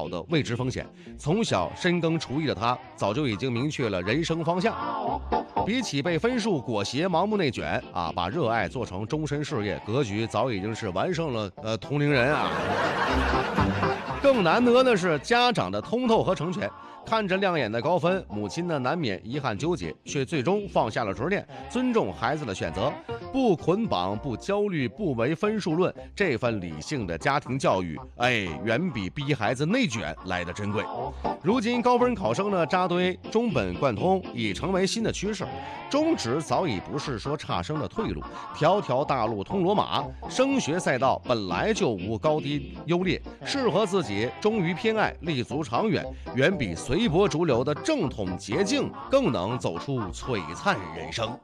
小的未知风险。从小深耕厨艺的他，早就已经明确了人生方向。比起被分数裹挟、盲目内卷啊，把热爱做成终身事业，格局早已经是完胜了同龄人啊。更难得的是家长的通透和成全，看着亮眼的高分，母亲呢难免遗憾纠结，却最终放下了执念，尊重孩子的选择，不捆绑、不焦虑、不唯分数论，这份理性的家庭教育，远比逼孩子内卷来的珍贵。如今高分考生呢扎堆中本贯通，已成为新的趋势。中职早已不是说差生的退路，条条大路通罗马，升学赛道本来就无高低优劣，适合自己忠于偏爱，立足长远，远比随波逐流的正统捷径更能走出璀璨人生。